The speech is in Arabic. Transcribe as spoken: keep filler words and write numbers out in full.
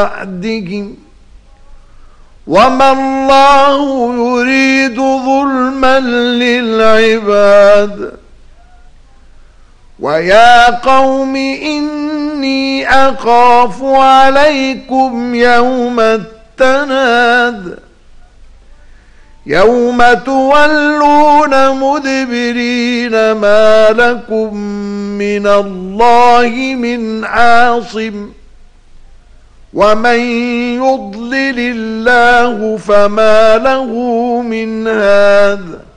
بعدهم وما الله يريد ظلما للعباد. ويا قوم إني أخاف عليكم يوم التناد يوم تولون مدبرين ما لكم من الله من عاصم ومن يضلل الله فما له من هاد.